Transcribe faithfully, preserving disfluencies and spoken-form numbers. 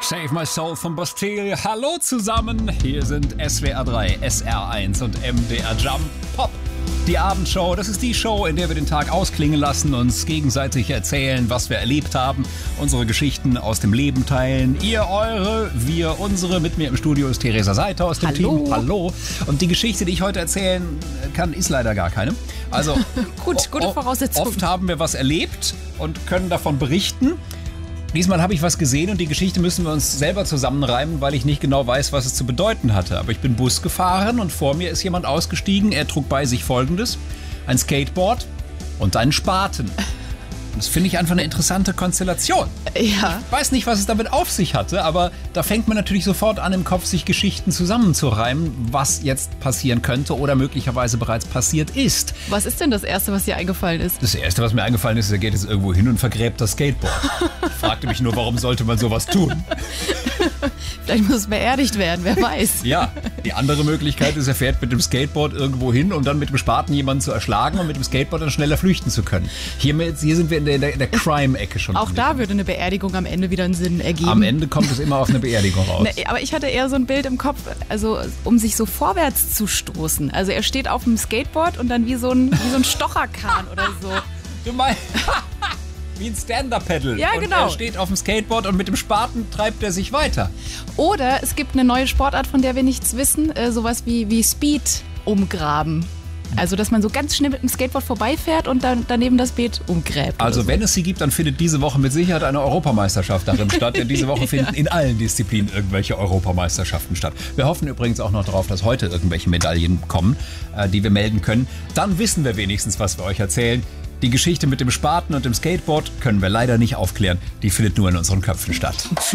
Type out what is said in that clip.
Save My Soul von Bastille. Hallo zusammen, hier sind S W R drei, S R eins und M D R Jump Pop. Die Abendshow, das ist die Show, in der wir den Tag ausklingen lassen, uns gegenseitig erzählen, was wir erlebt haben, unsere Geschichten aus dem Leben teilen. Ihr eure, wir unsere. Mit mir im Studio ist Theresa Seiter aus dem Hallo. Team. Hallo. Und die Geschichte, die ich heute erzählen kann, ist leider gar keine. Also Gut, gute Voraussetzung. Oft haben wir was erlebt und können davon berichten. Diesmal habe ich was gesehen und die Geschichte müssen wir uns selber zusammenreimen, weil ich nicht genau weiß, was es zu bedeuten hatte. Aber ich bin Bus gefahren und vor mir ist jemand ausgestiegen. Er trug bei sich Folgendes: ein Skateboard und einen Spaten. Das finde ich einfach eine interessante Konstellation. Ja. Ich weiß nicht, was es damit auf sich hatte, aber da fängt man natürlich sofort an, im Kopf sich Geschichten zusammenzureimen, was jetzt passieren könnte oder möglicherweise bereits passiert ist. Was ist denn das Erste, was dir eingefallen ist? Das Erste, was mir eingefallen ist, er geht jetzt irgendwo hin und vergräbt das Skateboard. Ich fragte mich nur, warum sollte man sowas tun? Vielleicht muss es beerdigt werden, wer weiß. Ja, die andere Möglichkeit ist, er fährt mit dem Skateboard irgendwo hin, um dann mit dem Spaten jemanden zu erschlagen und mit dem Skateboard dann schneller flüchten zu können. Hier, hier sind wir in der, in der Crime-Ecke schon. Auch da würde eine Beerdigung am Ende wieder einen Sinn ergeben. Am Ende kommt es immer auf eine Beerdigung raus. Ne, aber ich hatte eher so ein Bild im Kopf, also um sich so vorwärts zu stoßen. Also er steht auf dem Skateboard und dann wie so ein, wie so ein Stocherkahn oder so. Du meinst... Wie ein Stand-Up-Paddle. Ja, genau. Und er steht auf dem Skateboard und mit dem Spaten treibt er sich weiter. Oder es gibt eine neue Sportart, von der wir nichts wissen, äh, sowas wie, wie Speed umgraben. Also, dass man so ganz schnell mit dem Skateboard vorbeifährt und dann daneben das Beet umgräbt. Also, so. wenn es sie gibt, dann findet diese Woche mit Sicherheit eine Europameisterschaft darin statt. Denn diese Woche finden in allen Disziplinen irgendwelche Europameisterschaften statt. Wir hoffen übrigens auch noch darauf, dass heute irgendwelche Medaillen kommen, äh, die wir melden können. Dann wissen wir wenigstens, was wir euch erzählen. Die Geschichte mit dem Spaten und dem Skateboard können wir leider nicht aufklären. Die findet nur in unseren Köpfen statt.